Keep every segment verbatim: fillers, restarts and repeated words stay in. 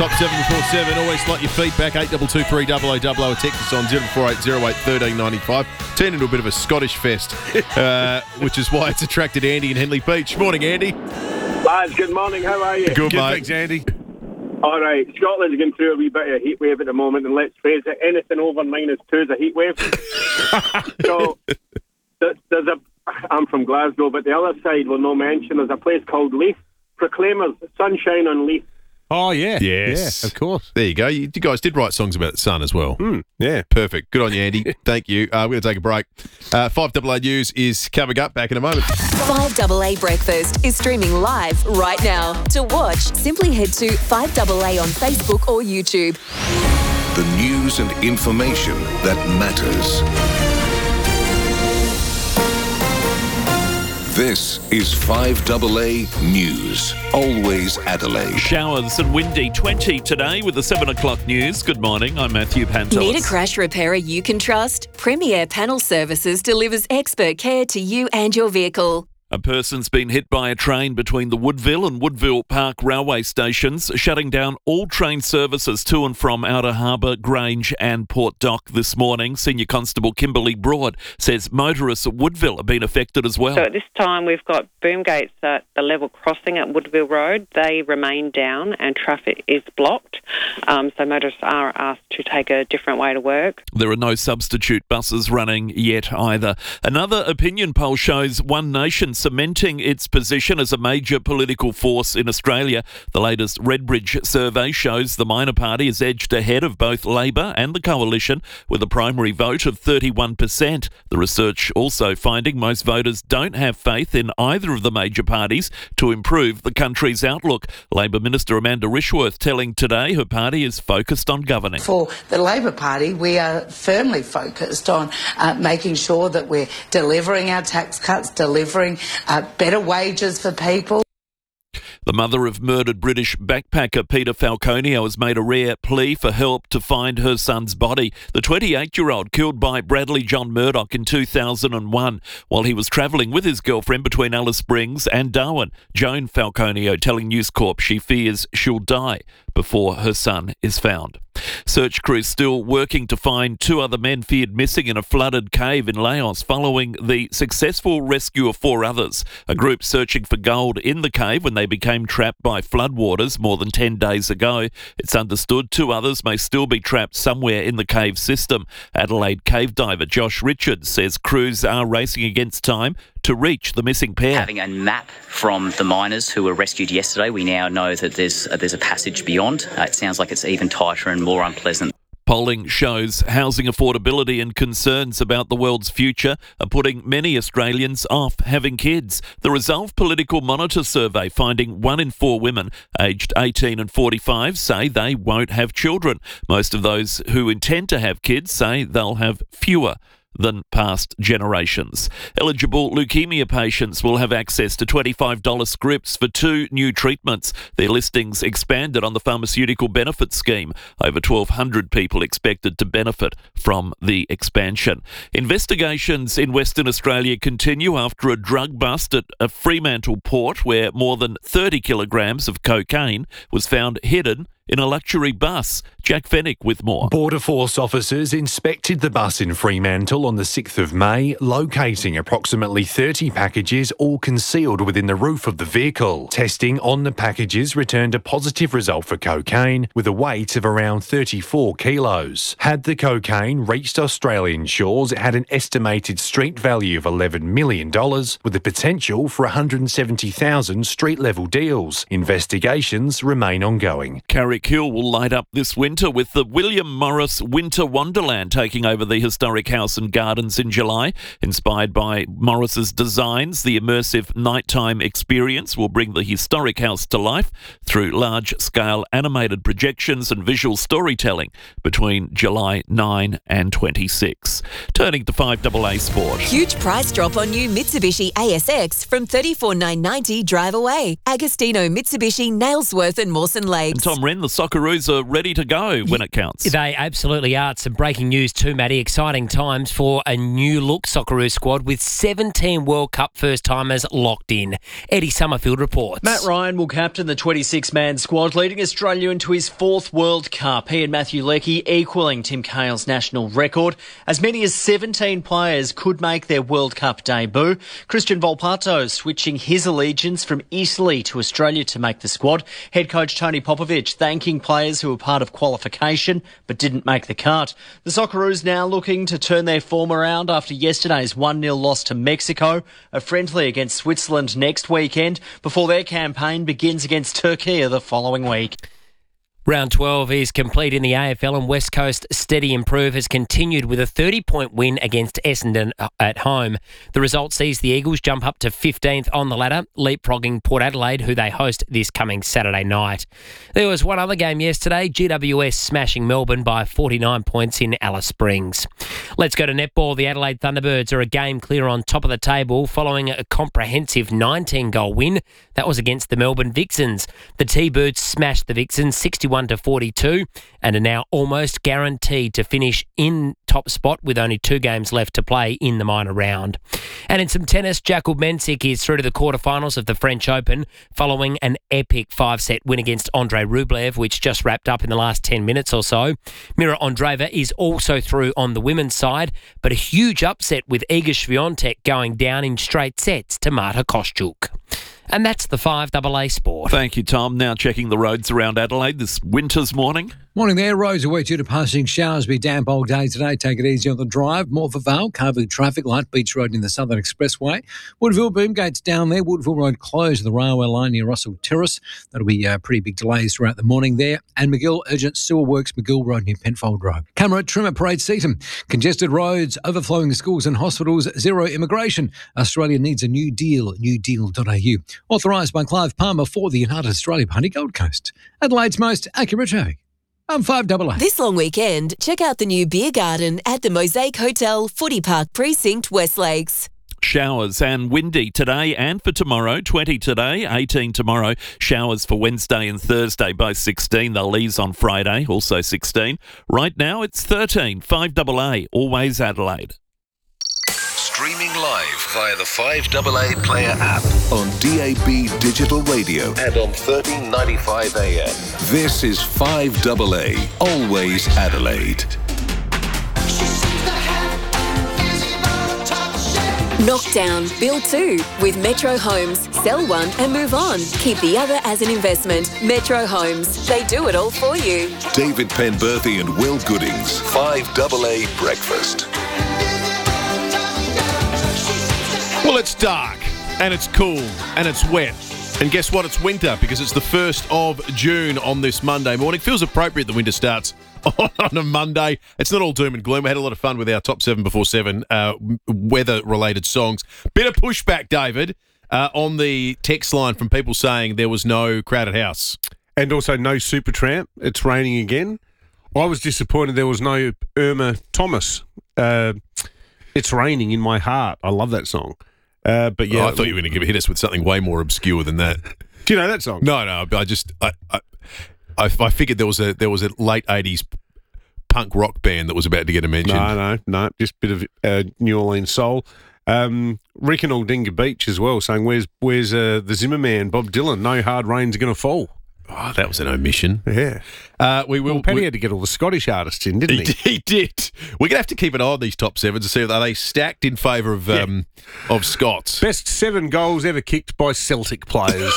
Top seven four seven, always slot your feedback, eight two two three double oh double oh, text us on zero four eight zero eight one three nine five. Turned into a bit of a Scottish fest, uh, which is why it's attracted Andy in Henley Beach. Morning, Andy. Lads, good morning, how are you? Good, Good, mate. thanks, Andy. All right, Scotland's going through a wee bit of a heat wave at the moment, and let's face it, anything over minus two is a heat wave. So, th- there's a, I'm from Glasgow, but the other side will no mention, there's a place called Leith. Proclaimers, sunshine on Leith. Oh, yeah. Yes. Yeah, of course. There you go. You, you guys did write songs about the sun as well. Mm, yeah. Perfect. Good on you, Andy. Thank you. Uh, we're going to take a break. Uh, five A A News is coming up. Back in a moment. five A A Breakfast is streaming live right now. To watch, simply head to five A A on Facebook or YouTube. The news and information that matters. This is five A A News. Always Adelaide. Showers and windy twenty today with the seven o'clock news. Good morning, I'm Matthew Pantelis. Need a crash repairer you can trust? Premier Panel Services delivers expert care to you and your vehicle. A person's been hit by a train between the Woodville and Woodville Park railway stations, shutting down all train services to and from Outer Harbour, Grange and Port Dock this morning. Senior Constable Kimberly Broad says motorists at Woodville have been affected as well. So at this time we've got boom gates at the level crossing at Woodville Road. They remain down and traffic is blocked. Um, so motorists are asked to take a different way to work. There are no substitute buses running yet either. Another opinion poll shows One Nation cementing its position as a major political force in Australia. The latest Redbridge survey shows the minor party is edged ahead of both Labor and the Coalition with a primary vote of thirty-one percent. The research also finding most voters don't have faith in either of the major parties to improve the country's outlook. Labor Minister Amanda Rishworth telling Today her party is focused on governing. For the Labor Party, we are firmly focused on uh, making sure that we're delivering our tax cuts, delivering Uh, better wages for people. The mother of murdered British backpacker Peter Falconio has made a rare plea for help to find her son's body. The twenty-eight-year-old killed by Bradley John Murdoch in two thousand one while he was travelling with his girlfriend between Alice Springs and Darwin. Joan Falconio telling News Corp she fears she'll die before her son is found. Search crews still working to find two other men feared missing in a flooded cave in Laos following the successful rescue of four others. A group searching for gold in the cave when they became trapped by floodwaters more than ten days ago. It's understood two others may still be trapped somewhere in the cave system. Adelaide cave diver Josh Richards says crews are racing against time to reach the missing pair. Having a map from the miners who were rescued yesterday, we now know that there's uh, there's a passage beyond. Uh, it sounds like it's even tighter and more unpleasant. Polling shows housing affordability and concerns about the world's future are putting many Australians off having kids. The Resolve Political Monitor survey finding one in four women aged eighteen and forty-five say they won't have children. Most of those who intend to have kids say they'll have fewer than past generations. Eligible leukemia patients will have access to twenty-five dollars scripts for two new treatments. Their listings expanded on the pharmaceutical benefit scheme. Over twelve hundred people expected to benefit from the expansion. Investigations in Western Australia continue after a drug bust at a Fremantle port where more than thirty kilograms of cocaine was found hidden in a luxury bus. Jack Fennick with more. Border Force officers inspected the bus in Fremantle on the sixth of May, locating approximately thirty packages all concealed within the roof of the vehicle. Testing on the packages returned a positive result for cocaine with a weight of around thirty-four kilos. Had the cocaine reached Australian shores, it had an estimated street value of eleven million dollars with the potential for one hundred seventy thousand street-level deals. Investigations remain ongoing. Carrick Hill will light up this winter with the William Morris Winter Wonderland taking over the historic house and gardens in July. Inspired by Morris's designs, the immersive nighttime experience will bring the historic house to life through large-scale animated projections and visual storytelling between July ninth and twenty-sixth. Turning to five A A Sport. Huge price drop on new Mitsubishi A S X from thirty-four thousand nine hundred ninety drive away. Agostino Mitsubishi, Nailsworth and Mawson Lakes. And Tom Renz the Socceroos are ready to go when it counts. They absolutely are. Some breaking news too, Matty. Exciting times for a new-look Socceroos squad with seventeen World Cup first-timers locked in. Eddie Summerfield reports. Matt Ryan will captain the twenty-six man squad, leading Australia into his fourth World Cup. He and Matthew Leckie equalling Tim Cahill's national record. As many as seventeen players could make their World Cup debut. Christian Volpato switching his allegiance from Italy to Australia to make the squad. Head coach Tony Popovic thanking players who were part of qualification but didn't make the cut. The Socceroos now looking to turn their form around after yesterday's one nil loss to Mexico. A friendly against Switzerland next weekend before their campaign begins against Turkey the following week. Round twelve is complete in the A F L and West Coast steady improve has continued with a thirty-point win against Essendon at home. The result sees the Eagles jump up to fifteenth on the ladder, leapfrogging Port Adelaide, who they host this coming Saturday night. There was one other game yesterday, G W S smashing Melbourne by forty-nine points in Alice Springs. Let's go to netball. The Adelaide Thunderbirds are a game clear on top of the table following a comprehensive nineteen-goal win. That was against the Melbourne Vixens. The T-Birds smashed the Vixens sixty-one to forty-two and are now almost guaranteed to finish in top spot with only two games left to play in the minor round. And in some tennis, Jakub Mensik is through to the quarterfinals of the French Open following an epic five-set win against Andrei Rublev, which just wrapped up in the last ten minutes or so. Mira Andreeva is also through on the women's side, but a huge upset with Iga Swiatek going down in straight sets to Marta Kostyuk. And that's the five double A Sport. Thank you, Tom. Now checking the roads around Adelaide this winter's morning. Morning there. Roads are wet due to passing showers. Be damp all day today. Take it easy on the drive. Morpeth Vale, Carvey traffic light, Beach Road in the Southern Expressway. Woodville, Boomgate's down there. Woodville Road closed, the railway line near Russell Terrace. That'll be uh, pretty big delays throughout the morning there. And McGill, urgent sewer works, McGill Road near Penfold Road. Camera Trimmer Parade Seaton. Congested roads, overflowing schools and hospitals, zero immigration. Australia needs a new deal, new deal dot a u. Authorised by Clive Palmer for the United Australia Party Gold Coast. Adelaide's most accurate traffic. I'm five double A. This long weekend, check out the new beer garden at the Mosaic Hotel, Footy Park Precinct, Westlakes. Showers and windy today and for tomorrow. twenty today, eighteen tomorrow. Showers for Wednesday and Thursday, both sixteen. They'll ease on Friday, also sixteen. Right now it's thirteen. five double A, always Adelaide. Streaming live via the five double A Player app on D A B Digital Radio and on thirteen ninety-five A M. This is five double A, always Adelaide. Knockdown, build two with Metro Homes. Sell one and move on. Keep the other as an investment. Metro Homes. They do it all for you. David Penberthy and Will Goodings, five double A Breakfast. Well, it's dark, and it's cool, and it's wet. And guess what? It's winter, because it's the first of June on this Monday morning. Feels appropriate the winter starts on a Monday. It's not all doom and gloom. We had a lot of fun with our top seven before seven uh, weather-related songs. Bit of pushback, David, uh, on the text line from people saying there was no Crowded House. And also no Supertramp. It's raining again. I was disappointed there was no Irma Thomas. Uh, it's raining in my heart. I love that song. Uh, but yeah, oh, I thought you were going to hit us with something way more obscure than that. Do you know that song? No, no. I just I I, I, I figured there was a there was a late eighties punk rock band that was about to get a mention. No, no, no. Just a bit of uh, New Orleans soul. Um, Rick and Aldinga Beach as well, saying where's where's uh, the Zimmerman, Bob Dylan? No hard rain's going to fall. Oh, that was an omission. Yeah. Uh, we will. Well, Paddy we, had to get all the Scottish artists in, didn't he? He, he did. We're going to have to keep an eye on these top sevens to see if are they stacked in favour of yeah. um, of Scots. Best seven goals ever kicked by Celtic players.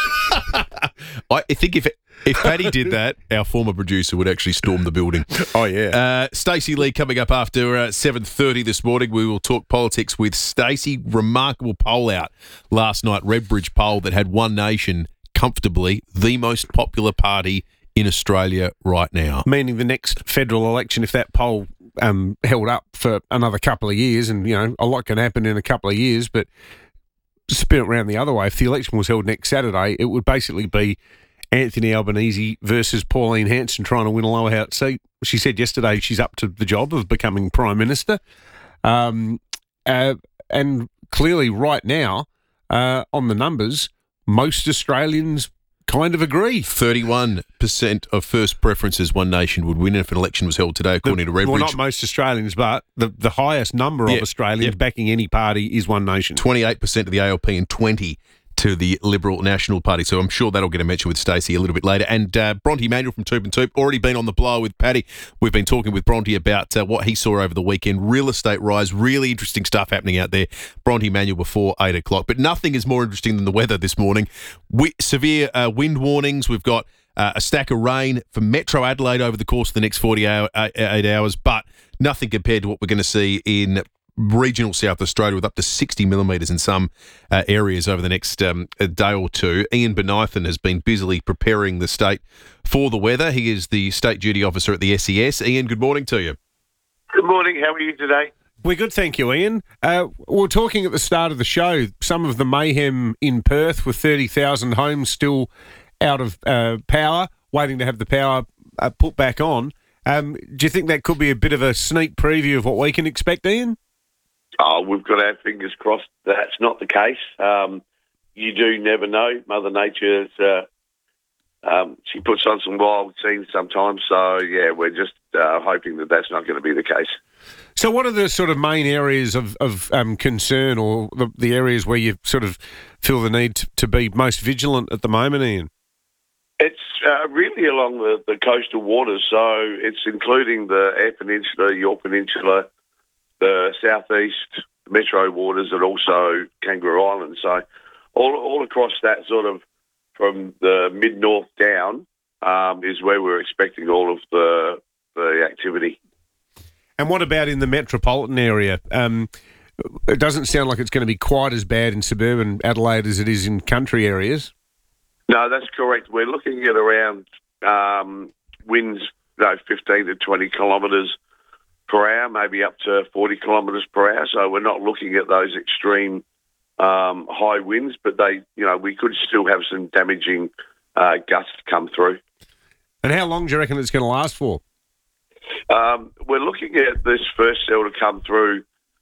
I think if if Paddy did that, our former producer would actually storm the building. Oh yeah. Uh, Stacey Lee coming up after uh, seven thirty this morning. We will talk politics with Stacey. Remarkable poll out last night, Redbridge poll that had One Nation comfortably the most popular party in Australia right now. Meaning the next federal election, if that poll um, held up for another couple of years, and, you know, a lot can happen in a couple of years, but spin it around the other way, if the election was held next Saturday, it would basically be Anthony Albanese versus Pauline Hanson trying to win a lower house seat. She said yesterday she's up to the job of becoming Prime Minister. Um, uh, and clearly right now, uh, on the numbers, most Australians kind of agree. thirty-one percent of first preferences One Nation would win if an election was held today, according the, to Redbridge. Well, not most Australians, but the, the highest number Yeah, of Australians yeah. backing any party is One Nation. twenty-eight percent to the A L P and twenty to the Liberal National Party. So I'm sure that'll get a mention with Stacey a little bit later. And uh, Bronte Manuel from Toop and Toop, already been on the blower with Paddy. We've been talking with Bronte about uh, what he saw over the weekend. Real estate rise, really interesting stuff happening out there. Bronte Manuel before eight o'clock. But nothing is more interesting than the weather this morning. We, severe uh, wind warnings. We've got uh, a stack of rain for Metro Adelaide over the course of the next forty-eight hours, but nothing compared to what we're going to see in regional South Australia, with up to sixty millimetres in some uh, areas over the next um, a day or two. Ian Benithan has been busily preparing the state for the weather. He is the State Duty Officer at the S E S. Ian, good morning to you. Good morning. How are you today? We're good, thank you, Ian. Uh, we were talking at the start of the show, some of the mayhem in Perth with thirty thousand homes still out of uh, power, waiting to have the power uh, put back on. Um, do you think that could be a bit of a sneak preview of what we can expect, Ian? Oh, we've got our fingers crossed that's not the case. Um, you do never know. Mother Nature's, uh, um, she puts on some wild scenes sometimes. So, yeah, we're just uh, hoping that that's not going to be the case. So what are the sort of main areas of, of um, concern, or the, the areas where you sort of feel the need to, to be most vigilant at the moment, Ian? It's uh, really along the, the coastal waters. So it's including the Eyre Peninsula, Yorke Peninsula, the southeast metro waters, and also Kangaroo Island. So all all across that sort of from the mid-north down um, is where we're expecting all of the the activity. And what about in the metropolitan area? Um, it doesn't sound like it's going to be quite as bad in suburban Adelaide as it is in country areas. No, that's correct. We're looking at around um, winds, you know, fifteen to twenty kilometres per hour, maybe up to forty kilometres per hour. So we're not looking at those extreme um, high winds, but they, you know, we could still have some damaging uh, gusts come through. And how long do you reckon it's going to last for? Um, we're looking at this first cell to come through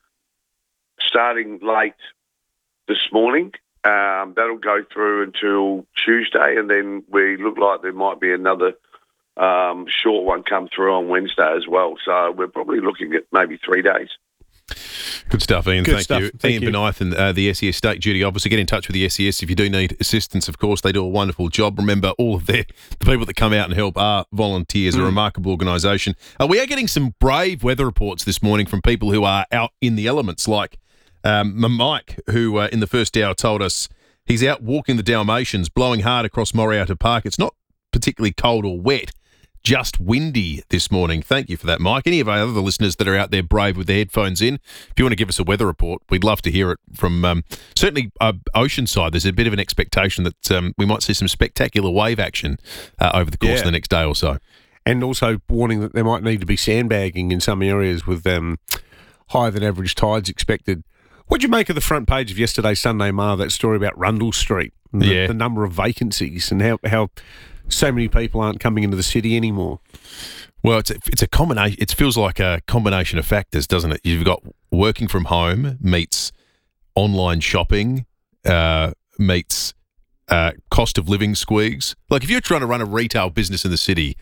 starting late this morning. Um, that'll go through until Tuesday, and then we look like there might be another Um, short one come through on Wednesday as well. So we're probably looking at maybe three days. Good stuff, Ian. Good Thank stuff. you. Thank Ian you. Benithan, uh, the S E S State Duty Officer. Get in touch with the S E S if you do need assistance, of course. They do a wonderful job. Remember, all of their, the people that come out and help are volunteers, Mm. a remarkable organisation. Uh, we are getting some brave weather reports this morning from people who are out in the elements, like um, Mike, who uh, in the first hour told us he's out walking the Dalmatians, blowing hard across Moriata Park. It's not particularly cold or wet, just windy this morning. Thank you for that, Mike. Any of our other listeners that are out there brave with their headphones in, if you want to give us a weather report, we'd love to hear it from um, certainly uh, Oceanside. There's a bit of an expectation that um, we might see some spectacular wave action uh, over the course Yeah. of the next day or so. And also warning that there might need to be sandbagging in some areas with um, higher than average tides expected. What do you make of the front page of yesterday's Sunday Mail, that story about Rundle Street, and the, Yeah. the number of vacancies and how, how so many people aren't coming into the city anymore? Well, it's a, it's a combination. It feels like a combination of factors, doesn't it? You've got working from home meets online shopping, uh, meets uh, cost of living squeeze. Like if you're trying to run a retail business in the city,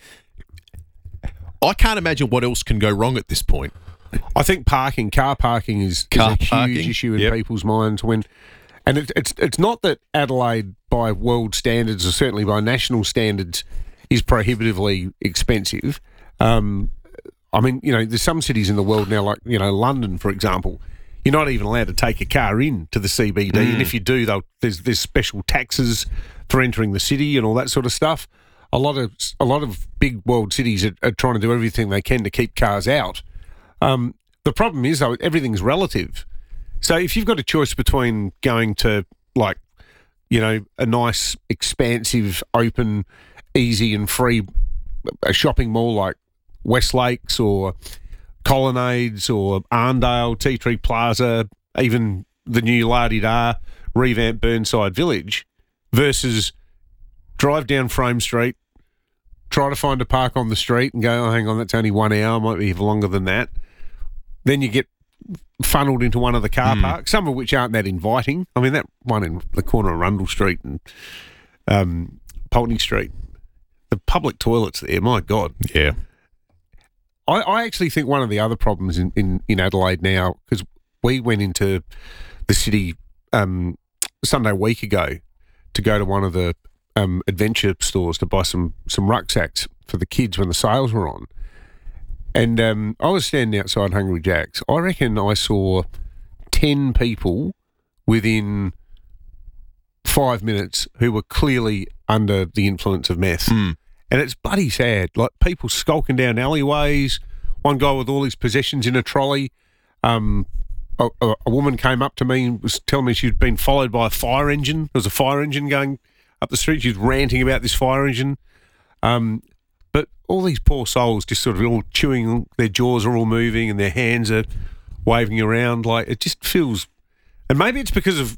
I can't imagine what else can go wrong at this point. I think parking, car parking is, Car is a parking, huge issue in yep. people's minds. When, and it, it's it's not that Adelaide, by world standards or certainly by national standards, is prohibitively expensive. Um, I mean, you know, there's some cities in the world now, like you know, London, for example. You're not even allowed to take a car in to the C B D, Mm. and if you do, they'll, there's there's special taxes for entering the city and all that sort of stuff. A lot of a lot of big world cities are, are trying to do everything they can to keep cars out. Um, the problem is, though, everything's relative. So if you've got a choice between going to, like, you know, a nice, expansive, open, easy and free a shopping mall like West Lakes or Colonnades or Arndale, Tea Tree Plaza, even the new la-di-da revamped Burnside Village, versus drive down Frome Street, try to find a park on the street and go, oh, hang on, that's only one hour, might be even longer than that. Then you get funneled into one of the car Mm. parks, some of which aren't that inviting. I mean, that one in the corner of Rundle Street and um, Pulteney Street. The public toilets there, my God. Yeah. I, I actually think one of the other problems in, in, in Adelaide now, because we went into the city um, Sunday week ago to go to one of the um, adventure stores to buy some, some rucksacks for the kids when the sales were on. And um, I was standing outside Hungry Jack's. I reckon I saw ten people within five minutes who were clearly under the influence of meth. Mm. And it's bloody sad. Like people skulking down alleyways, one guy with all his possessions in a trolley. Um, a, a, a woman came up to me and was telling me she'd been followed by a fire engine. There was a fire engine going up the street. She was ranting about this fire engine. Um, but all these poor souls just sort of all chewing, their jaws are all moving and their hands are waving around. Like it just feels, and maybe it's because of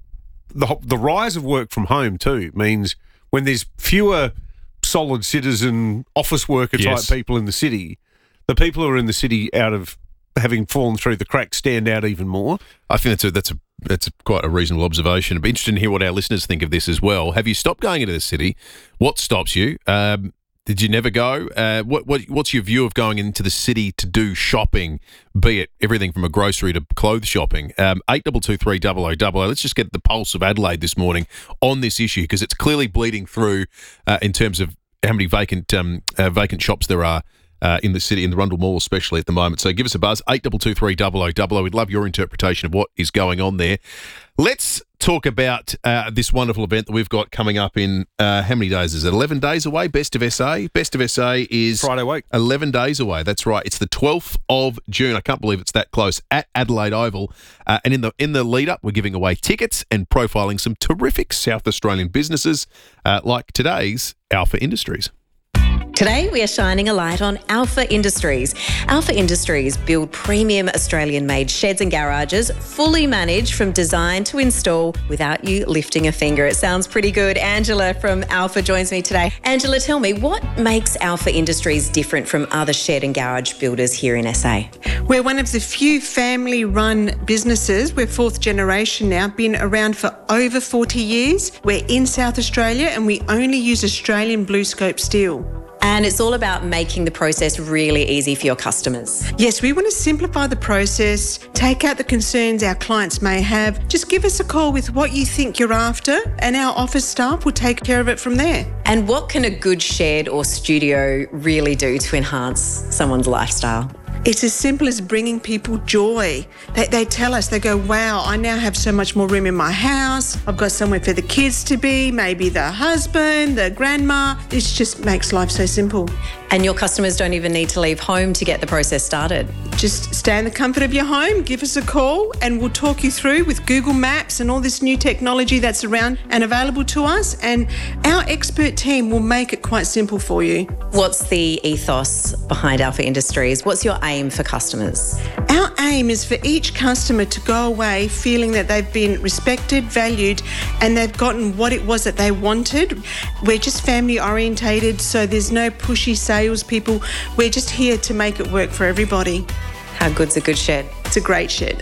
the the rise of work from home too, means when there's fewer solid citizen office worker Yes. type people in the city, the people who are in the city out of having fallen through the cracks stand out even more. I think that's a that's a that's a, quite a reasonable observation. I'd be interested to hear what our listeners think of this as well. Have you stopped going into the city? What stops you? Um, did you never go? Uh, what what what's your view of going into the city to do shopping? Be it everything from a grocery to clothes shopping. Um, eight double two three double o double o. Let's just get the pulse of Adelaide this morning on this issue because it's clearly bleeding through uh, in terms of how many vacant um, uh, vacant shops there are uh, in the city, in the Rundle Mall especially at the moment. So give us a buzz, eight double two three double o double o. We'd love your interpretation of what is going on there. Let's talk about uh, this wonderful event that we've got coming up in, uh, how many days is it? eleven days away, Best of S A. Best of S A is Friday week. eleven days away, that's right. It's the twelfth of June. I can't believe it's that close at Adelaide Oval. Uh, and in the in the lead up, we're giving away tickets and profiling some terrific South Australian businesses uh, like today's Alpha Industries. Today, we are shining a light on Alpha Industries. Alpha Industries build premium Australian-made sheds and garages, fully managed from design to install without you lifting a finger. It sounds pretty good. Angela from Alpha joins me today. Angela, tell me, what makes Alpha Industries different from other shed and garage builders here in S A? We're one of the few family-run businesses. We're fourth generation now, been around for over forty years. We're in South Australia and we only use Australian blue scope steel. And it's all about making the process really easy for your customers. Yes, we want to simplify the process, take out the concerns our clients may have. Just give us a call with what you think you're after and our office staff will take care of it from there. And what can a good shed or studio really do to enhance someone's lifestyle? It's as simple as bringing people joy. They, they tell us, they go, wow, I now have so much more room in my house. I've got somewhere for the kids to be, maybe the husband, the grandma. It just makes life so simple. And your customers don't even need to leave home to get the process started. Just stay in the comfort of your home, give us a call, and we'll talk you through with Google Maps and all this new technology that's around and available to us. And our expert team will make it quite simple for you. What's the ethos behind Alpha Industries? What's your aim for customers? Our aim is for each customer to go away feeling that they've been respected, valued, and they've gotten what it was that they wanted. We're just family orientated, so there's no pushy salespeople. We're just here to make it work for everybody. How good's a good shed? It's a great shed.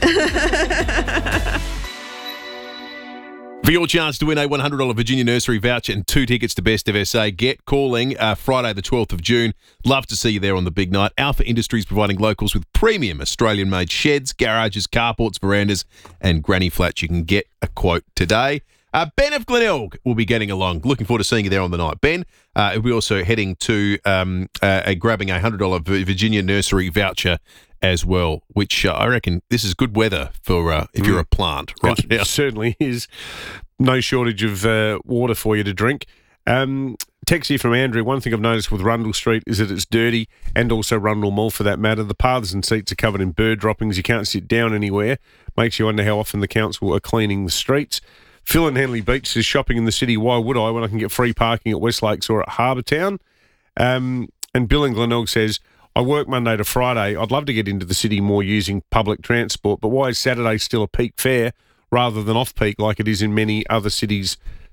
For your chance to win a one hundred dollars Virginia Nursery voucher and two tickets to Best of S A, get calling uh, Friday the twelfth of June. Love to see you there on the big night. Alpha Industries providing locals with premium Australian-made sheds, garages, carports, verandas and granny flats. You can get a quote today. Uh, Ben of Glenelg will be getting along. Looking forward to seeing you there on the night. Ben, uh, will be also heading to um, uh, a, grabbing a one hundred dollars Virginia Nursery voucher as well, which uh, I reckon this is good weather for uh, if you're a plant right It now. certainly is. No shortage of uh, water for you to drink. Um, text here from Andrew. One thing I've noticed with Rundle Street is that it's dirty, and also Rundle Mall for that matter. The paths and seats are covered in bird droppings. You can't sit down anywhere. Makes you wonder how often the council are cleaning the streets. Phil in Henley Beach says, shopping in the city, why would I when I can get free parking at West Lakes or at Harbour Town? Um, and Bill in Glenelg says, I work Monday to Friday. I'd love to get into the city more using public transport, but why is Saturday still a peak fare rather than off-peak like it is in many other cities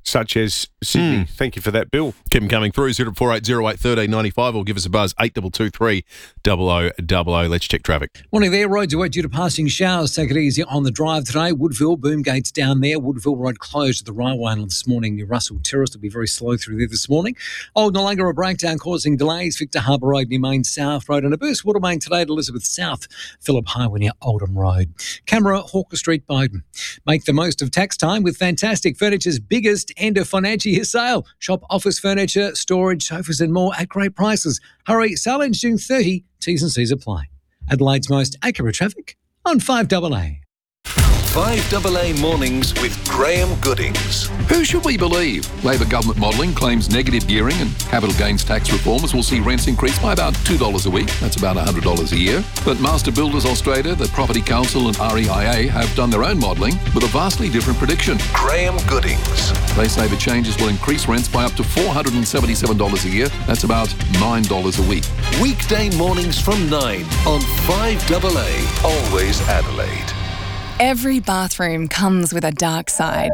such as Sydney. Mm. Thank you for that, Bill. Keep them coming through, zero four eight zero eight one three nine five, or give us a buzz, eight two two three zero zero zero zero. Let's check traffic. Morning there. Roads are wet due to passing showers. Take it easy on the drive today. Woodville, Boomgate's down there. Woodville Road closed to the railway line this morning near Russell Terrace. Will be very slow through there this morning. Old Noongar, a breakdown causing delays. Victor Harbour Road near Main South Road. And a burst water main today at Elizabeth South, Phillip Highway near Oldham Road. Camera, Hawker Street, Bowden. Make the most of tax time with Fantastic Furniture's biggest end of financial year sale. Shop office furniture, storage, sofas and more at great prices. Hurry, sale ends June thirtieth. T's and C's apply. Adelaide's most accurate traffic on five double A. five double A Mornings with Graham Goodings. Who should we believe? Labor government modelling claims negative gearing and capital gains tax reforms will see rents increase by about two dollars a week. That's about one hundred dollars a year. But Master Builders Australia, the Property Council and R E I A have done their own modelling with a vastly different prediction. Graham Goodings. They say the changes will increase rents by up to four hundred seventy-seven dollars a year. That's about nine dollars a week. Weekday mornings from nine on five double A. Always Adelaide. Every bathroom comes with a dark side.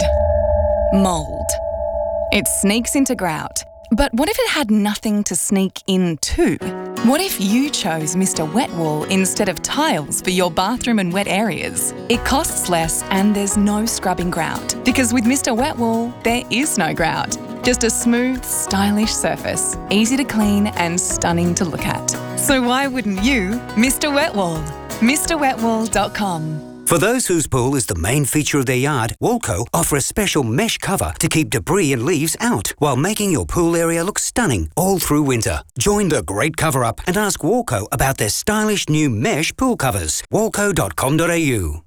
Mould. It sneaks into grout. But what if it had nothing to sneak into? What if you chose Mister Wet Wall instead of tiles for your bathroom and wet areas? It costs less and there's no scrubbing grout. Because with Mister Wet Wall, there is no grout. Just a smooth, stylish surface, easy to clean and stunning to look at. So why wouldn't you, Mister Wet Wall? Mr wet wall dot com. For those whose pool is the main feature of their yard, Walco offer a special mesh cover to keep debris and leaves out while making your pool area look stunning all through winter. Join the great cover-up and ask Walco about their stylish new mesh pool covers. walco dot com dot a u.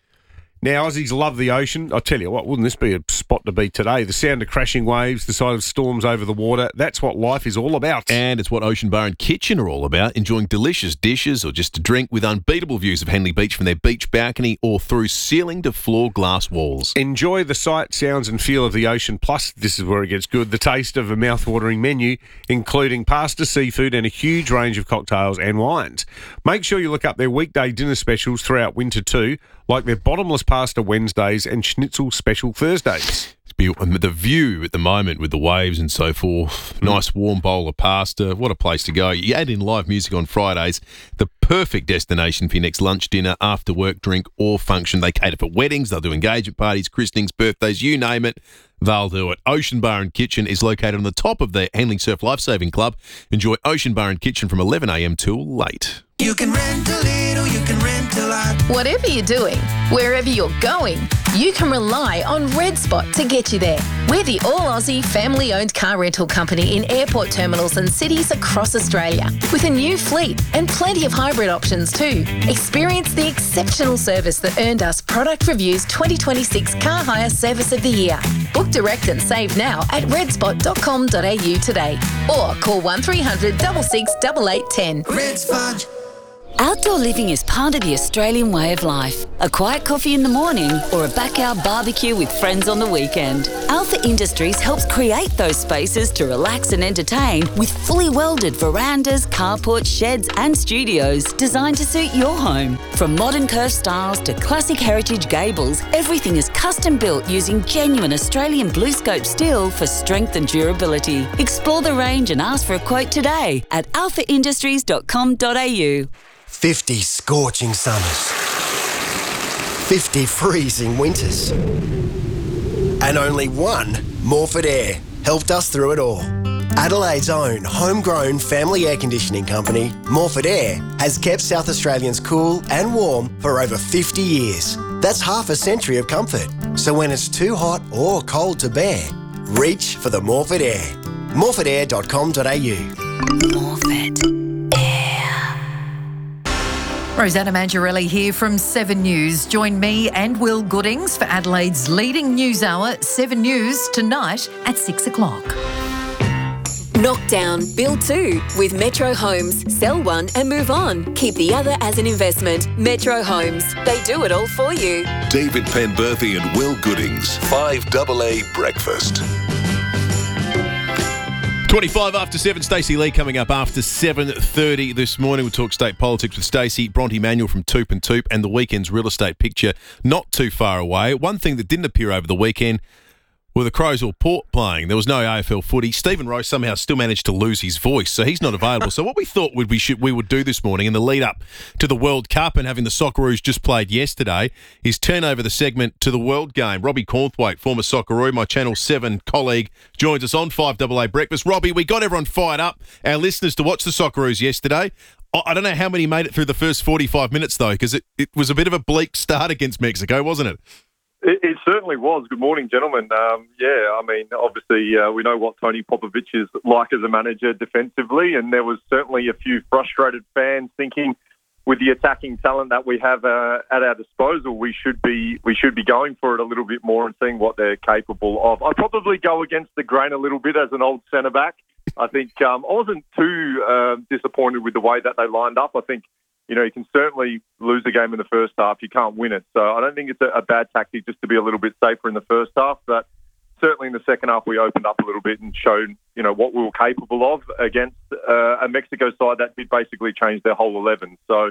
Now, Aussies love the ocean. I tell you what, wouldn't this be a spot to be today? The sound of crashing waves, the sight of storms over the water, that's what life is all about. And it's what Ocean Bar and Kitchen are all about, enjoying delicious dishes or just a drink with unbeatable views of Henley Beach from their beach balcony or through ceiling-to-floor glass walls. Enjoy the sight, sounds and feel of the ocean, plus, this is where it gets good, the taste of a mouth-watering menu, including pasta, seafood and a huge range of cocktails and wines. Make sure you look up their weekday dinner specials throughout winter too, like their bottomless pasta Wednesdays and schnitzel special Thursdays. The view at the moment with the waves and so forth, mm. nice warm bowl of pasta, what a place to go. You add in live music on Fridays, the perfect destination for your next lunch, dinner, after work, drink or function. They cater for weddings, they'll do engagement parties, christenings, birthdays, you name it, they'll do it. Ocean Bar and Kitchen is located on the top of the Handling Surf Lifesaving Club. Enjoy Ocean Bar and Kitchen from eleven a m till late. You can rent a little, you can rent a lot. Whatever you're doing, wherever you're going, you can rely on Red Spot to get you there. We're the all-Aussie, family-owned car rental company in airport terminals and cities across Australia, with a new fleet and plenty of hybrid options too. Experience the exceptional service that earned us Product Review's twenty twenty-six Car Hire Service of the Year. Book direct and save now at red spot dot com dot a u today, or call one three hundred, six six eight eight one zero. Red Spot. Outdoor living is part of the Australian way of life. A quiet coffee in the morning or a backyard barbecue with friends on the weekend. Alpha Industries helps create those spaces to relax and entertain with fully welded verandas, carports, sheds and studios designed to suit your home. From modern curved styles to classic heritage gables, everything is custom built using genuine Australian blue scope steel for strength and durability. Explore the range and ask for a quote today at alpha industries dot com dot a u. fifty scorching summers, fifty freezing winters, and only one Morford Air helped us through it all. Adelaide's own homegrown family air conditioning company, Morford Air, has kept South Australians cool and warm for over fifty years. That's half a century of comfort. So when it's too hot or cold to bear, reach for the Morford Air. morford air dot com dot a u. Morford. Rosanna Mangiarelli here from Seven News. Join me and Will Goodings for Adelaide's leading news hour, Seven News, tonight at six o'clock. Knock down, build two with Metro Homes. Sell one and move on. Keep the other as an investment. Metro Homes. They do it all for you. David Penberthy and Will Goodings, five double A Breakfast. twenty-five after seven, Stacey Lee coming up after seven thirty this morning. We'll talk state politics with Stacey, Bronte Manuel from Toop and Toop, and the weekend's real estate picture not too far away. One thing that didn't appear over the weekend Well, the Crows or Port playing. There was no A F L footy. Stephen Rowe somehow still managed to lose his voice, so he's not available. So what we thought would we should we would do this morning in the lead up to the World Cup and having the Socceroos just played yesterday is turn over the segment to the World Game. Robbie Cornthwaite, former Socceroo, my Channel seven colleague, joins us on five A A Breakfast. Robbie, we got everyone fired up, our listeners, to watch the Socceroos yesterday. I don't know how many made it through the first forty-five minutes, though, because it, it was a bit of a bleak start against Mexico, wasn't it? It, it certainly was. Good morning, gentlemen. Um, yeah, I mean, obviously, uh, we know what Tony Popovich is like as a manager defensively, and there was certainly a few frustrated fans thinking, with the attacking talent that we have uh, at our disposal, we should be we should be going for it a little bit more and seeing what they're capable of. I'd probably go against the grain a little bit as an old centre back. I think um, I wasn't too uh, disappointed with the way that they lined up. I think, you know, you can certainly lose a game in the first half. You can't win it. So I don't think it's a, a bad tactic just to be a little bit safer in the first half. But certainly in the second half, we opened up a little bit and showed, you know, what we were capable of against uh, a Mexico side that did basically change their whole eleven. So,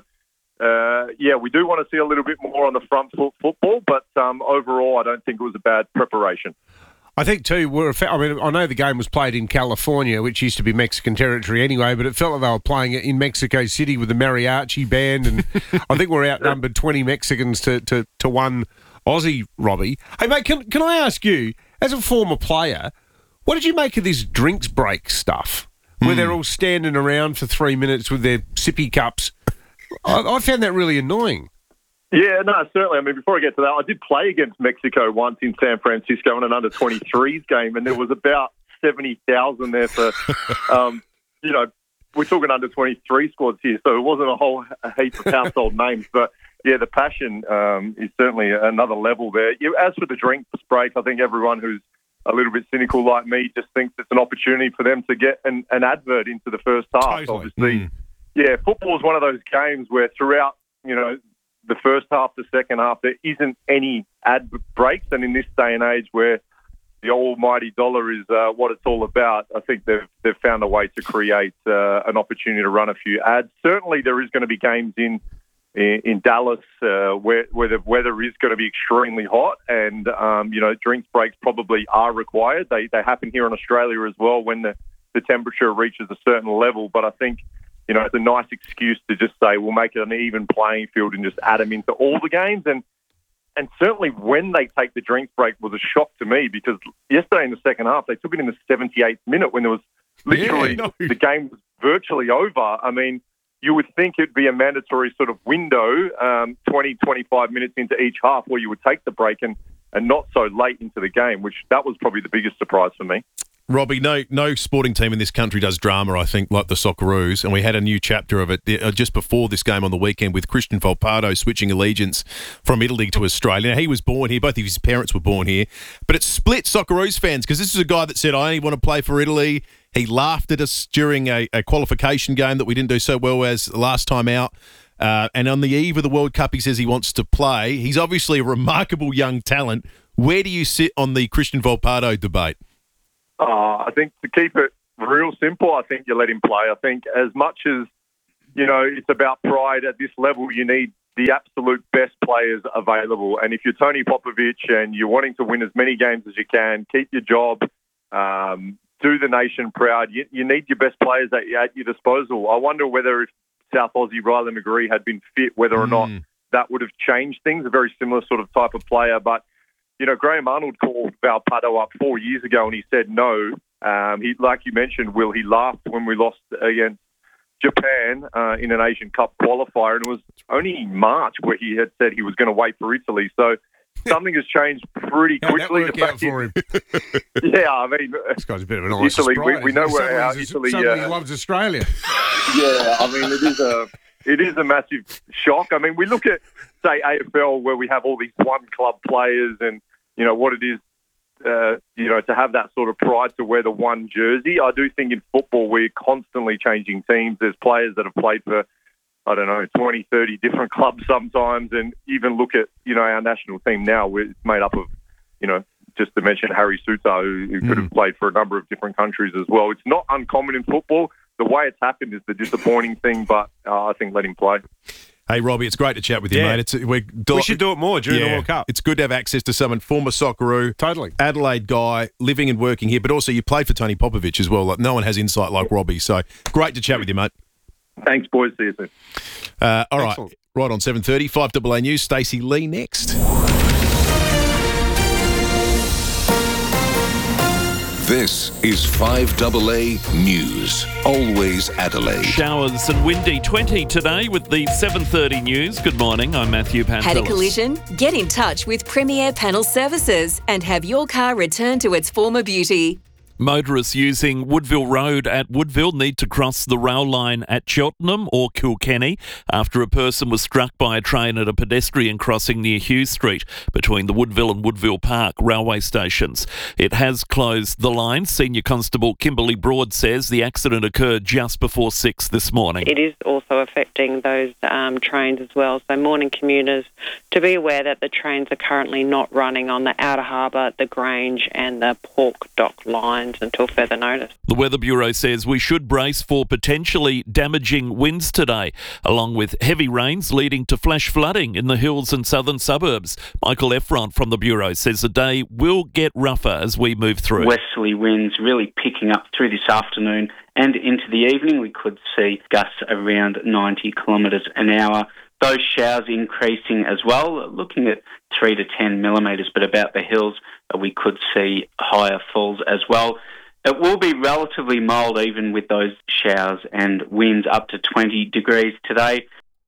uh, yeah, we do want to see a little bit more on the front foot football. But um, overall, I don't think it was a bad preparation. I think, too, we're, I mean, I know the game was played in California, which used to be Mexican territory anyway, but it felt like they were playing it in Mexico City with the mariachi band, and I think we're outnumbered twenty Mexicans to, to, to one Aussie, Robbie. Hey, mate, can, can I ask you, as a former player, what did you make of this drinks break stuff, where mm. they're all standing around for three minutes with their sippy cups? I, I found that really annoying. Yeah, no, certainly. I mean, before I get to that, I did play against Mexico once in San Francisco in an under twenty-threes game, and there was about seventy thousand there for, um, you know, we're talking under twenty-three squads here, so it wasn't a whole a heap of household names. But, yeah, the passion um, is certainly another level there. You, as for the drinks break, I think everyone who's a little bit cynical like me just thinks it's an opportunity for them to get an, an advert into the first half, totally. obviously. Mm. Yeah, football is one of those games where throughout, you know, the first half, the second half, there isn't any ad breaks. And in this day and age where the almighty dollar is uh, what it's all about, I think they've they've found a way to create uh, an opportunity to run a few ads. Certainly there is going to be games in in, in Dallas uh, where, where the weather is going to be extremely hot and, um, you know, drinks breaks probably are required. They, they happen here in Australia as well when the, the temperature reaches a certain level. But I think, you know, it's a nice excuse to just say we'll make it an even playing field and just add them into all the games. And and certainly when they take the drinks break was a shock to me because yesterday in the second half, they took it in the seventy-eighth minute when there was literally yeah, no. the game was virtually over. I mean, you would think it'd be a mandatory sort of window, um, twenty, twenty-five minutes into each half where you would take the break and, and not so late into the game, which that was probably the biggest surprise for me. Robbie, no no sporting team in this country does drama, I think, like the Socceroos, and we had a new chapter of it just before this game on the weekend with Christian Volpato switching allegiance from Italy to Australia. Now, he was born here, both of his parents were born here, but it split Socceroos fans because this is a guy that said, I only want to play for Italy. He laughed at us during a, a qualification game that we didn't do so well as last time out. Uh, and on the eve of the World Cup, he says he wants to play. He's obviously a remarkable young talent. Where do you sit on the Christian Volpato debate? Uh, I think to keep it real simple, I think you let him play. I think as much as, you know, it's about pride at this level, you need the absolute best players available. And if you're Tony Popovich and you're wanting to win as many games as you can, keep your job, um, do the nation proud, you, you need your best players at, at your disposal. I wonder whether if South Aussie Riley McGree had been fit, whether or not Mm. that would have changed things, a very similar sort of type of player. But you know, Graham Arnold called Volpato up four years ago and he said no. Um, he, like you mentioned, Will, he laughed when we lost against Japan uh, in an Asian Cup qualifier, and it was only in March where he had said he was going to wait for Italy. So something has changed pretty quickly. How'd that work out for him? Yeah, I mean, this guy's a bit of an nice Italy. surprise. We, we know where Suddenly our he's- Italy. suddenly he uh, loves Australia. Yeah, I mean, it is a it is a massive shock. I mean, we look at say A F L where we have all these one club players and you know, what it is, uh, you know, to have that sort of pride to wear the one jersey. I do think in football we're constantly changing teams. There's players that have played for, I don't know, twenty, thirty different clubs sometimes. And even look at, you know, our national team now, it's made up of, you know, just to mention Harry Suter, who, who could have played for a number of different countries as well. It's not uncommon in football. The way it's happened is the disappointing thing, but uh, I think let him play. Hey, Robbie, it's great to chat with you, Yeah. mate. It's, we're del- We should do it more during the Yeah. World Cup. It's good to have access to someone, former Socceroo, Totally. Adelaide guy, living and working here, but also you played for Tony Popovich as well. Like, no one has insight like Robbie, so great to chat with you, mate. Thanks, boys. See you soon. Uh, all right, Excellent. right on seven thirty, five A A News, Stacey Lee next. This is five A A News. Always Adelaide. Showers and windy twenty today with the seven thirty news. Good morning, I'm Matthew Pantelis. Had a collision? Get in touch with Premier Panel Services and have your car returned to its former beauty. Motorists using Woodville Road at Woodville need to cross the rail line at Cheltenham or Kilkenny after a person was struck by a train at a pedestrian crossing near Hughes Street between the Woodville and Woodville Park railway stations. It has closed the line. Senior Constable Kimberly Broad says the accident occurred just before six this morning. It is also affecting those um, trains as well. So morning commuters to be aware that the trains are currently not running on the Outer Harbour, the Grange and the Pork Dock lines until further notice. The Weather Bureau says we should brace for potentially damaging winds today, along with heavy rains leading to flash flooding in the hills and southern suburbs. Michael Efron from the Bureau says the day will get rougher as we move through. Westerly winds really picking up through this afternoon and into the evening. We could see gusts around ninety kilometres an hour. Those showers increasing as well, looking at three to ten millimetres, but about the hills uh, we could see higher falls as well. It will be relatively mild even with those showers and winds up to twenty degrees today.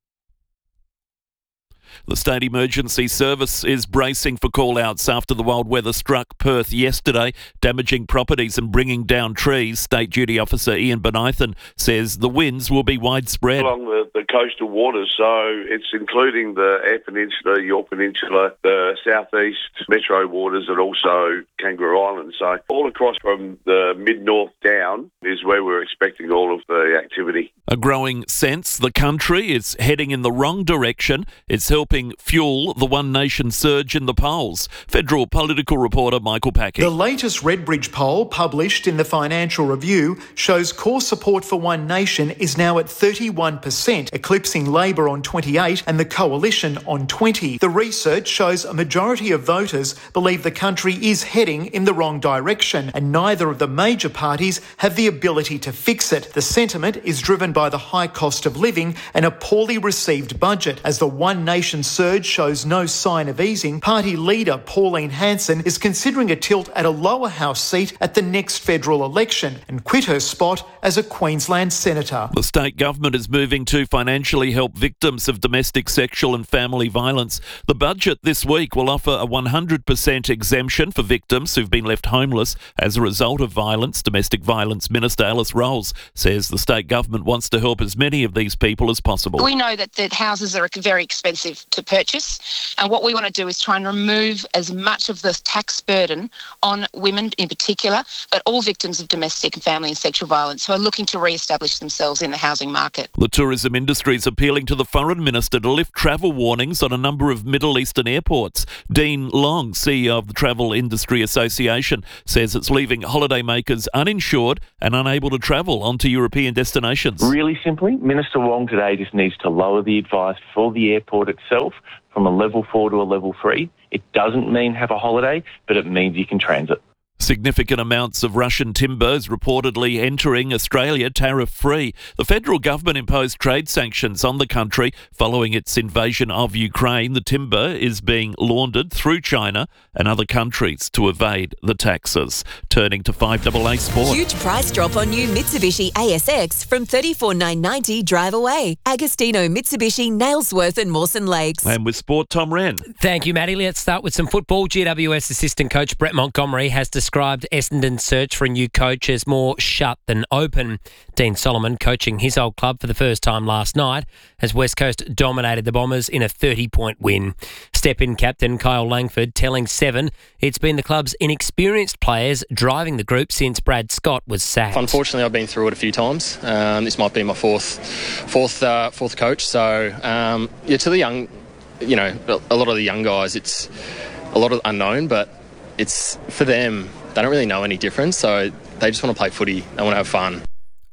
The State Emergency Service is bracing for call-outs after the wild weather struck Perth yesterday, damaging properties and bringing down trees. State Duty Officer Ian Benithan says the winds will be widespread. Along the, the coastal waters, so it's including the Eyre Peninsula, Yorke Peninsula, the southeast metro waters and also Kangaroo Island. So all across from the mid-north down is where we're expecting all of the activity. A growing sense the country is heading in the wrong direction. It's helping fuel the One Nation surge in the polls. Federal political reporter Michael Packey. The latest Redbridge poll, published in the Financial Review, shows core support for One Nation is now at thirty-one percent, eclipsing Labor on twenty-eight and the Coalition on twenty. The research shows a majority of voters believe the country is heading in the wrong direction, and neither of the major parties have the ability to fix it. The sentiment is driven by the high cost of living and a poorly received budget. As the One Nation surge shows no sign of easing, party leader Pauline Hanson is considering a tilt at a lower house seat at the next federal election and quit her spot as a Queensland senator. The state government is moving to financially help victims of domestic, sexual and family violence. The budget this week will offer a one hundred percent exemption for victims who've been left homeless as a result of violence. Domestic Violence Minister Alice Rolls says the state government wants to help as many of these people as possible. We know that, that houses are very expensive to purchase, and what we want to do is try and remove as much of the tax burden on women in particular, but all victims of domestic and family and sexual violence who are looking to re-establish themselves in the housing market. The tourism industry is appealing to the foreign minister to lift travel warnings on a number of Middle Eastern airports. Dean Long, C E O of the Travel Industry Association, says it's leaving holidaymakers uninsured and unable to travel onto European destinations. Really simply, Minister Wong today just needs to lower the advice for the airport itself from a level four to a level three. It doesn't mean have a holiday, but it means you can transit. Significant amounts of Russian timber is reportedly entering Australia tariff-free. The federal government imposed trade sanctions on the country following its invasion of Ukraine. The timber is being laundered through China and other countries to evade the taxes. Turning to five A A Sport. Huge price drop on new Mitsubishi A S X from thirty-four thousand nine hundred ninety dollars drive away. Agostino Mitsubishi, Nailsworth and Mawson Lakes. And with sport, Tom Wren. Thank you, Matty. Let's start with some football. G W S assistant coach Brett Montgomery has described Essendon's search for a new coach as more shut than open. Dean Solomon coaching his old club for the first time last night as West Coast dominated the Bombers in a thirty-point win. Step-in captain Kyle Langford telling Seven it's been the club's inexperienced players driving the group since Brad Scott was sacked. Unfortunately, I've been through it a few times. Um, this might be my fourth, fourth, uh, fourth coach. So, um, yeah, to the young, you know, a lot of the young guys, it's a lot of unknown, but it's for them. They don't really know any difference, so they just want to play footy. They want to have fun.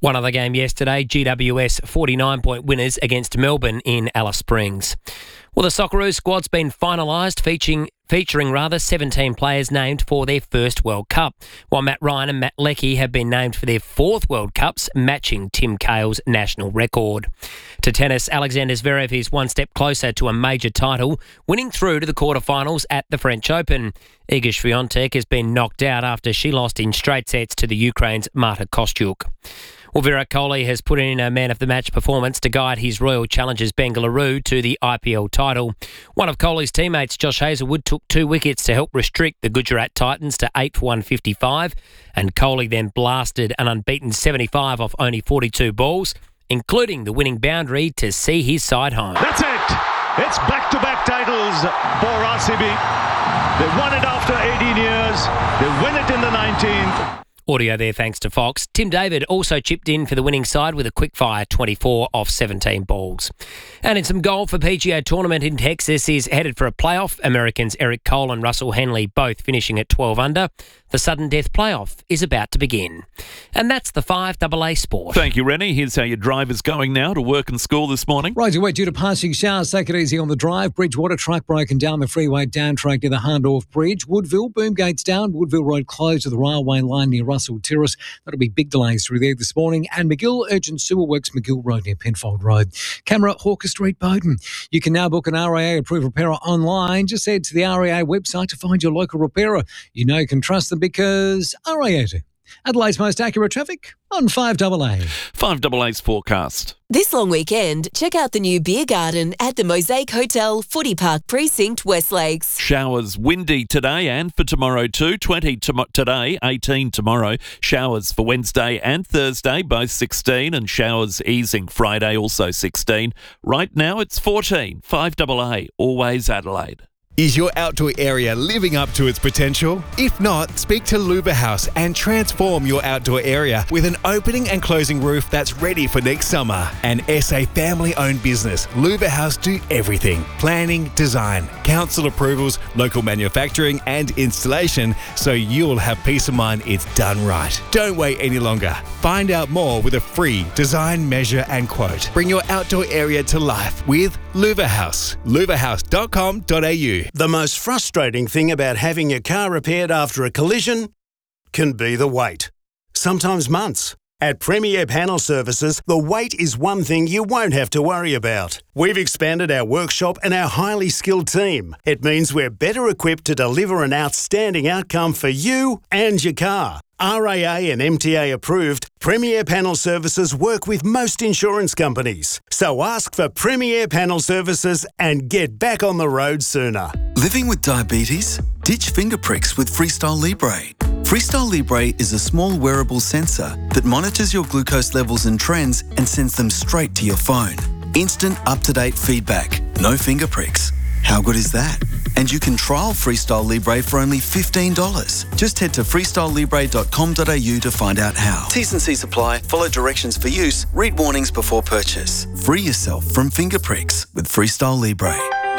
One other game yesterday, G W S forty-nine point winners against Melbourne in Alice Springs. Well, the Socceroos squad's been finalised, featuring featuring rather seventeen players named for their first World Cup, while Matt Ryan and Matt Leckie have been named for their fourth World Cups, matching Tim Cahill's national record. To tennis, Alexander Zverev is one step closer to a major title, winning through to the quarterfinals at the French Open. Iga Swiatek has been knocked out after she lost in straight sets to the Ukraine's Marta Kostyuk. Well, Virat Kohli has put in a man-of-the-match performance to guide his Royal Challengers Bengaluru to the I P L title. One of Kohli's teammates, Josh Hazlewood, took two wickets to help restrict the Gujarat Titans to eight for one fifty-five, and Kohli then blasted an unbeaten seventy-five off only forty-two balls, including the winning boundary to see his side home. That's it. It's back-to-back titles for R C B. They won it after eighteen years. They win it in the nineteenth. Audio there thanks to Fox. Tim David also chipped in for the winning side with a quick-fire twenty-four off seventeen balls. And in some golf, a P G A tournament in Texas is headed for a playoff. Americans Eric Cole and Russell Henley both finishing at twelve under. The sudden death playoff is about to begin. And that's the five double A Sport. Thank you, Rennie. Here's how your drive is going now to work and school this morning. Roads are wet due to passing showers. Take it easy on the drive. Bridgewater truck broken down the freeway down track near the Hahndorf Bridge. Woodville, boom gates down. Woodville Road closed to the railway line near Russell Terrace. That'll be big delays through there this morning. And McGill Urgent Sewer Works, McGill Road near Penfold Road. Camera, Hawker Street, Bowden. You can now book an R A A approved repairer online. Just head to the R A A website to find your local repairer. You know you can trust them because R A A do. Adelaide's most accurate traffic on five double A. five double A's forecast. This long weekend, check out the new beer garden at the Mosaic Hotel, Footy Park Precinct, West Lakes. Showers windy today and for tomorrow too. twenty to- today, eighteen tomorrow. Showers for Wednesday and Thursday, both sixteen, and showers easing Friday, also sixteen. Right now it's fourteen. five double A, always Adelaide. Is your outdoor area living up to its potential? If not, speak to Luba House and transform your outdoor area with an opening and closing roof that's ready for next summer. An S A family-owned business, Luba House do everything. Planning, design, council approvals, local manufacturing and installation, so you'll have peace of mind it's done right. Don't wait any longer. Find out more with a free design, measure and quote. Bring your outdoor area to life with Luba House. luva house dot com dot a u. The most frustrating thing about having your car repaired after a collision can be the wait. Sometimes months. At Premier Panel Services, the wait is one thing you won't have to worry about. We've expanded our workshop and our highly skilled team. It means we're better equipped to deliver an outstanding outcome for you and your car. R A A and M T A approved, Premier Panel Services work with most insurance companies. So ask for Premier Panel Services and get back on the road sooner. Living with diabetes? Ditch finger pricks with Freestyle Libre. Freestyle Libre is a small wearable sensor that monitors your glucose levels and trends and sends them straight to your phone. Instant, up-to-date feedback. No finger pricks. How good is that? And you can trial Freestyle Libre for only fifteen dollars. Just head to freestyle libre dot com dot a u to find out how. T's and C's apply. Follow directions for use. Read warnings before purchase. Free yourself from finger pricks with Freestyle Libre.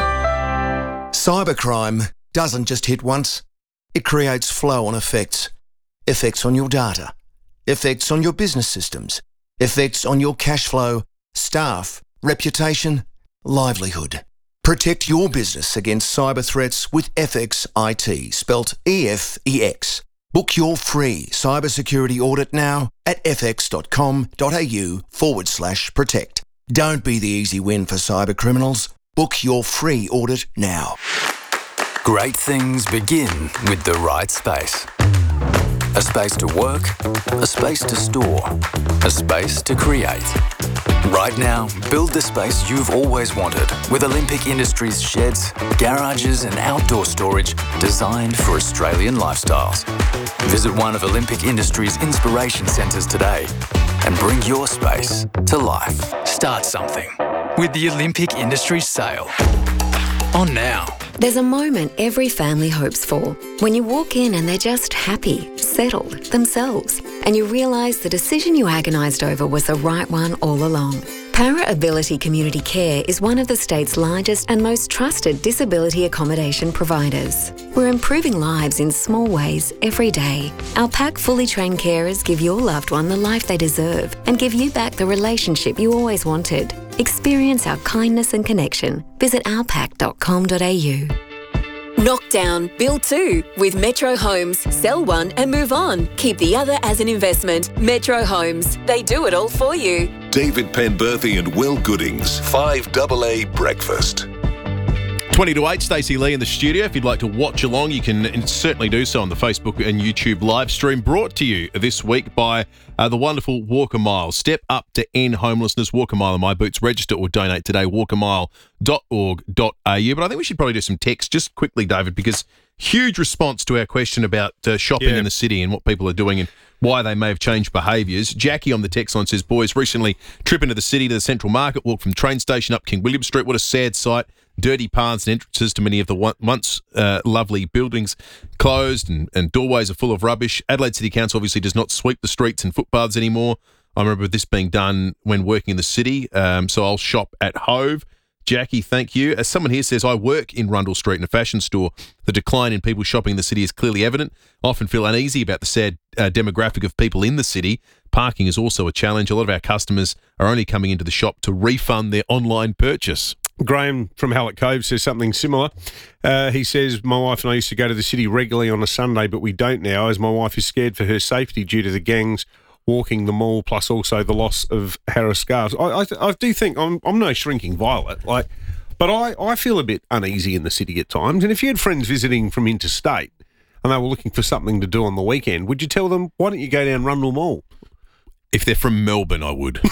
Cybercrime doesn't just hit once. It creates flow-on effects. Effects on your data. Effects on your business systems. Effects on your cash flow, staff, reputation, livelihood. Protect your business against cyber threats with F X I T, spelt E F E X. Book your free cybersecurity audit now at f x dot com dot a u forward slash protect. Don't be the easy win for cyber criminals. Book your free audit now. Great things begin with the right space. A space to work, a space to store, a space to create. Right now, build the space you've always wanted with Olympic Industries sheds, garages and outdoor storage designed for Australian lifestyles. Visit one of Olympic Industries' inspiration centres today and bring your space to life. Start something with the Olympic Industries sale. On now. There's a moment every family hopes for. When you walk in and they're just happy, settled, themselves, and you realise the decision you agonised over was the right one all along. Para Ability Community Care is one of the state's largest and most trusted disability accommodation providers. We're improving lives in small ways every day. Our pack fully trained carers give your loved one the life they deserve and give you back the relationship you always wanted. Experience our kindness and connection. Visit our pack dot com dot a u. Knock down, build two with Metro Homes. Sell one and move on. Keep the other as an investment. Metro Homes. They do it all for you. David Penberthy and Will Goodings, five double A Breakfast. twenty to eight, Stacey Lee in the studio. If you'd like to watch along, you can certainly do so on the Facebook and YouTube live stream, brought to you this week by uh, the wonderful Walk a Mile. Step up to end homelessness. Walk a Mile in My Boots. Register or donate today, walk a mile dot org dot a u. But I think we should probably do some text just quickly, David, because huge response to our question about uh, shopping Yeah. in the city and what people are doing and why they may have changed behaviours. Jackie on the text line says, boys, recently trip into the city to the Central Market, walk from train station up King William Street. What a sad sight. Dirty paths and entrances to many of the one, once uh, lovely buildings closed, and, and doorways are full of rubbish. Adelaide City Council obviously does not sweep the streets and footpaths anymore. I remember this being done when working in the city, um, so I'll shop at Hove. Jackie, thank you. As someone here says, I work in Rundle Street in a fashion store. The decline in people shopping in the city is clearly evident. I often feel uneasy about the sad uh, demographic of people in the city. Parking is also a challenge. A lot of our customers are only coming into the shop to refund their online purchase. Graham from Hallett Cove says something similar. Uh, he says, my wife and I used to go to the city regularly on a Sunday, but we don't now, as my wife is scared for her safety due to the gangs walking the mall, plus also the loss of Harris scarves. I, I, I do think I'm, I'm no shrinking violet, like, but I, I feel a bit uneasy in the city at times. And if you had friends visiting from interstate and they were looking for something to do on the weekend, would you tell them, why don't you go down Rundle Mall? If they're from Melbourne, I would.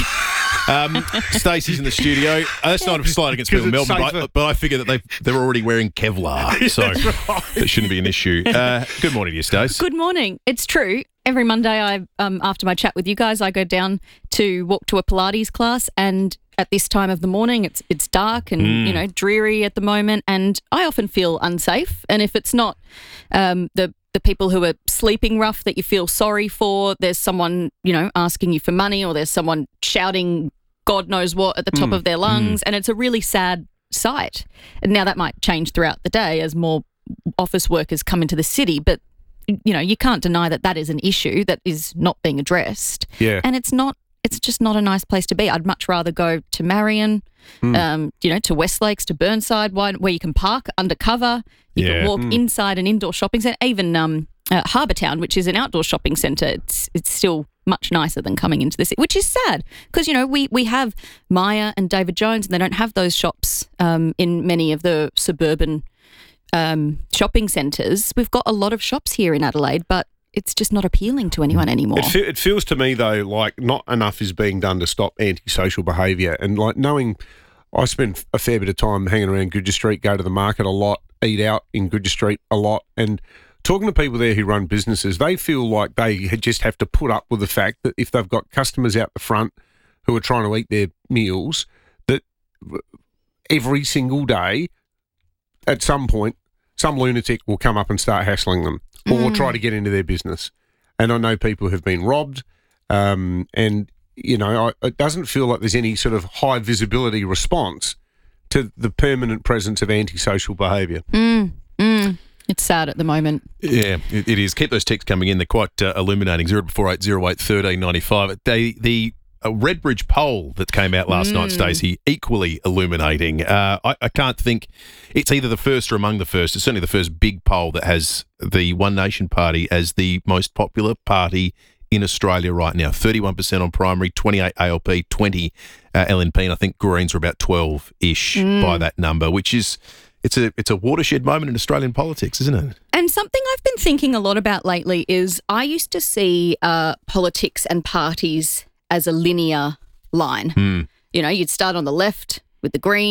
Um, Stacey's in the studio. Uh, that's not a slight against people in Melbourne, but I, but I figure that they they're already wearing Kevlar, so right. that shouldn't be an issue. Uh, good morning to you, Stace. Good morning. It's true. Every Monday, I um, after my chat with you guys, I go down to walk to a Pilates class, and at this time of the morning, it's it's dark and Mm. you know dreary at the moment, and I often feel unsafe. And if it's not um, the the people who are sleeping rough that you feel sorry for, there's someone, you know, asking you for money, or there's someone shouting God knows what at the top Mm, of their lungs, and it's a really sad sight. And now that might change throughout the day as more office workers come into the city, but, you know, you can't deny that that is an issue that is not being addressed. Yeah. And it's not, it's just not a nice place to be. I'd much rather go to Marion, Mm. um, you know, to Westlakes, to Burnside, why- where you can park undercover. You Yeah. can walk Mm. inside an indoor shopping centre, even um, uh, Harbour Town, which is an outdoor shopping centre. It's it's still much nicer than coming into the city, which is sad because, you know, we, we have Myer and David Jones, and they don't have those shops um, in many of the suburban um, shopping centres. We've got a lot of shops here in Adelaide, but it's just not appealing to anyone anymore. It, fe- it feels to me, though, like not enough is being done to stop antisocial behaviour. And like knowing, I spend a fair bit of time hanging around Goodger Street, go to the market a lot, eat out in Goodger Street a lot, and talking to people there who run businesses, they feel like they just have to put up with the fact that if they've got customers out the front who are trying to eat their meals, that every single day, at some point, some lunatic will come up and start hassling them or Mm. try to get into their business. And I know people have been robbed, um, and, you know, I, it doesn't feel like there's any sort of high visibility response to the permanent presence of antisocial behaviour. Mm, mm. It's sad at the moment. Yeah, it, it is. Keep those texts coming in. They're quite uh, illuminating. zero four eight zero eight one three nine five. They, the uh, Redbridge poll that came out last Mm. night, Stacey, equally illuminating. Uh, I, I can't think it's either the first or among the first. It's certainly the first big poll that has the One Nation Party as the most popular party in Australia right now. thirty-one percent on primary, twenty-eight A L P, twenty uh, L N P, and I think Greens are about twelve-ish Mm. by that number, which is it's a it's a watershed moment in Australian politics, isn't it? And something I've been thinking a lot about lately is I used to see uh, politics and parties as a linear line. Hmm. You know, you'd start on the left with the Greens.